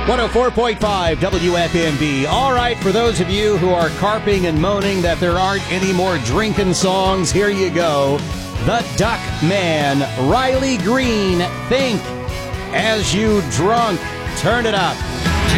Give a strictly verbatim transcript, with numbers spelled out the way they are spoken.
one oh four point five W F M B. All right, for those of you who are carping and moaning that there aren't any more drinking songs, here you go. The Duck Man, Riley Green, Think As You Drunk. Turn it up.